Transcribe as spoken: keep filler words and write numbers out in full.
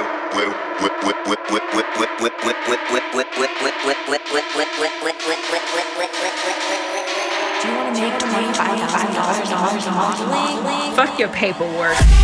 Do you want to make twenty-five thousand dollars modeling? Fuck your paperwork.